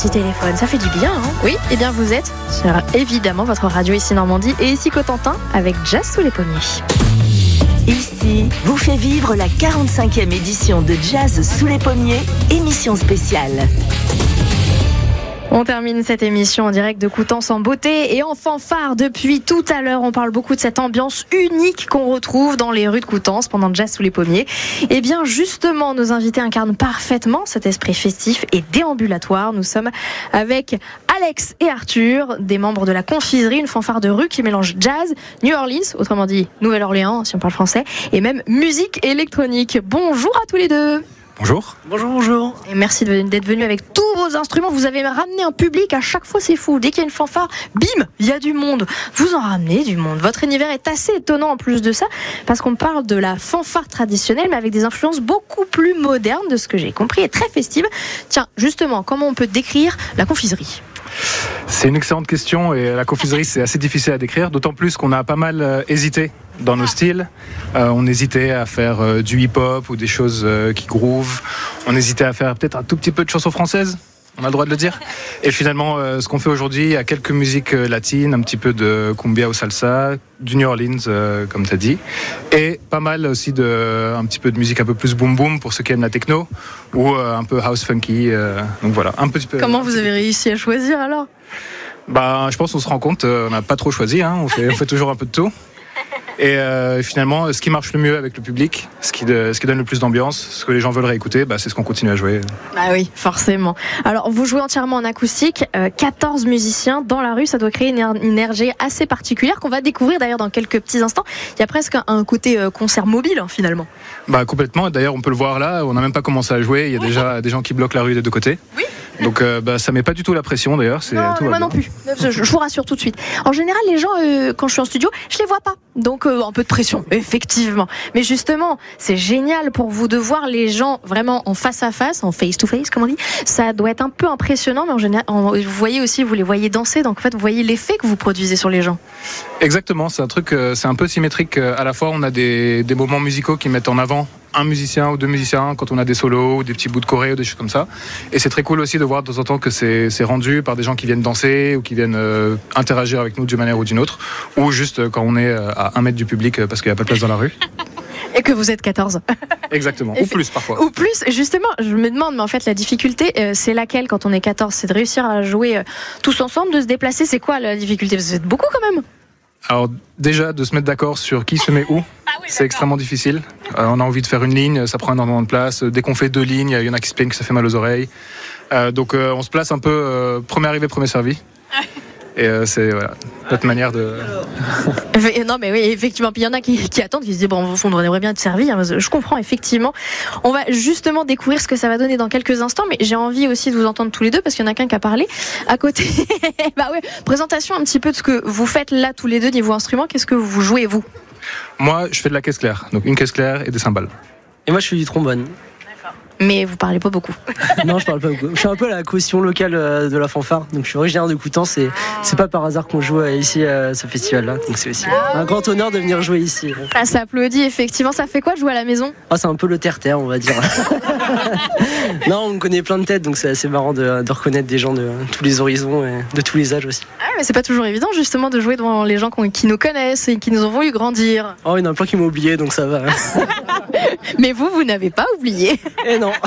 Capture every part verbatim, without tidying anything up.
petit téléphone, ça fait du bien, hein. Oui, et bien vous êtes sur évidemment votre radio ici Normandie et ici Cotentin avec Jazz sous les pommiers. Ici vous fait vivre la quarante-cinquième édition de Jazz sous les pommiers, émission spéciale. On termine cette émission en direct de Coutances en beauté et en fanfare depuis tout à l'heure. On parle beaucoup de cette ambiance unique qu'on retrouve dans les rues de Coutances pendant Jazz sous les pommiers. Et bien justement, nos invités incarnent parfaitement cet esprit festif et déambulatoire. Nous sommes avec Alex et Arthur, des membres de la Confiserie, une fanfare de rue qui mélange jazz, New Orleans, autrement dit Nouvelle-Orléans si on parle français, et même musique électronique. Bonjour à tous les deux. Bonjour. Bonjour, bonjour. Et merci d'être venus avec tous vos instruments. Vous avez ramené un public à chaque fois, c'est fou. Dès qu'il y a une fanfare, bim, il y a du monde. Vous en ramenez du monde. Votre univers est assez étonnant en plus de ça, parce qu'on parle de la fanfare traditionnelle, mais avec des influences beaucoup plus modernes, de ce que j'ai compris, et très festives. Tiens, justement, comment on peut décrire la Confiserie ? C'est une excellente question et la Confiserie c'est assez difficile à décrire, d'autant plus qu'on a pas mal euh, hésité dans nos styles. Euh, on hésitait à faire euh, du hip-hop ou des choses euh, qui groove. On hésitait à faire peut-être un tout petit peu de chansons françaises. On a le droit de le dire. Et finalement, euh, ce qu'on fait aujourd'hui, il y a quelques musiques euh, latines, un petit peu de cumbia ou salsa, du New Orleans, euh, comme tu as dit, et pas mal aussi de, un petit peu de musique un peu plus boom boom pour ceux qui aiment la techno, ou euh, un peu house funky. Euh, donc voilà, un petit peu. Comment vous avez réussi à choisir alors ? Bah, je pense qu'on se rend compte, euh, on n'a pas trop choisi, hein, on fait, on fait toujours un peu de tout. Et euh, finalement, ce qui marche le mieux avec le public, ce qui, de, ce qui donne le plus d'ambiance, ce que les gens veulent réécouter, bah, c'est ce qu'on continue à jouer. Ah oui, forcément. Alors, vous jouez entièrement en acoustique, euh, quatorze musiciens dans la rue, ça doit créer une, une énergie assez particulière qu'on va découvrir d'ailleurs dans quelques petits instants. Il y a presque un, un côté euh, concert mobile hein, finalement. Bah, complètement, d'ailleurs on peut le voir là, on n'a même pas commencé à jouer, il y a déjà des gens qui bloquent la rue des deux côtés. Oui. Donc euh, bah, ça met pas du tout la pression d'ailleurs. C'est, non, tout moi non plus. Je, je vous rassure tout de suite. En général, les gens, euh, quand je suis en studio, je les vois pas. Donc euh, un peu de pression, effectivement. Mais justement, c'est génial pour vous de voir les gens vraiment en face à face, en face to face, comme on dit. Ça doit être un peu impressionnant, mais en général, en, vous voyez aussi, vous les voyez danser. Donc en fait, vous voyez l'effet que vous produisez sur les gens. Exactement, c'est un truc, euh, c'est un peu symétrique. À la fois, on a des, des moments musicaux qui mettent en avant un musicien ou deux musiciens quand on a des solos ou des petits bouts de choré ou des choses comme ça. Et c'est très cool aussi de voir de temps en temps que c'est, c'est rendu par des gens qui viennent danser ou qui viennent euh, interagir avec nous d'une manière ou d'une autre, ou juste quand on est à un mètre du public parce qu'il n'y a pas de place dans la rue. Et que vous êtes quatorze. Exactement, ou plus parfois. Ou plus, justement, je me demande, mais en fait la difficulté, euh, c'est laquelle quand on est quatorze ? C'est de réussir à jouer euh, tous ensemble, de se déplacer, c'est quoi la difficulté ? Parce que vous êtes beaucoup quand même. Alors déjà, de se mettre d'accord sur qui se met où, ah oui, c'est extrêmement difficile. Euh, on a envie de faire une ligne, ça prend énormément de place. Dès qu'on fait deux lignes, il y en a qui se plaignent que ça fait mal aux oreilles. Euh, donc euh, on se place un peu euh, premier arrivé, premier servi. Et euh, c'est voilà, notre manière de... Non mais oui, effectivement, puis il y en a qui, qui attendent, qui se disent bon, on devrait bien être servi, hein. Je comprends effectivement. On va justement découvrir ce que ça va donner dans quelques instants, mais j'ai envie aussi de vous entendre tous les deux, parce qu'il y en a qu'un qui a parlé. À côté, bah ouais, présentation un petit peu de ce que vous faites là tous les deux niveau instrument, qu'est-ce que vous jouez vous ? Moi, je fais de la caisse claire, donc une caisse claire et des cymbales. Et moi, je fais du trombone. Mais vous parlez pas beaucoup. Non, je parle pas beaucoup. Je suis un peu la caution locale de la fanfare, donc je suis originaire de Coutances et c'est pas par hasard qu'on joue ici à ce festival-là. Donc c'est aussi un grand honneur de venir jouer ici. Ça s'applaudit effectivement. Ça fait quoi de jouer à la maison ? Ah, c'est un peu le terre-terre, on va dire. Non, on connaît plein de têtes, donc c'est assez marrant de, de reconnaître des gens de tous les horizons et de tous les âges aussi. Ah, mais c'est pas toujours évident justement de jouer devant les gens qui nous connaissent et qui nous ont vu grandir. Oh, il y en a plein qui m'ont oublié, donc ça va. Mais vous, vous n'avez pas oublié. Et non.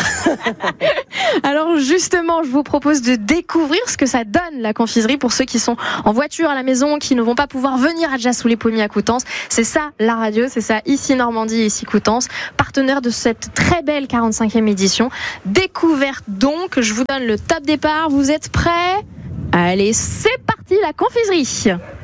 Alors justement, je vous propose de découvrir ce que ça donne la Confiserie pour ceux qui sont en voiture à la maison, qui ne vont pas pouvoir venir à Jazz sous les pommiers à Coutances. C'est ça la radio, c'est ça ici Normandie, ici Coutances, partenaire de cette très belle quarante-cinquième édition. Découverte donc, je vous donne le top départ, vous êtes prêts ? Allez, c'est parti la Confiserie.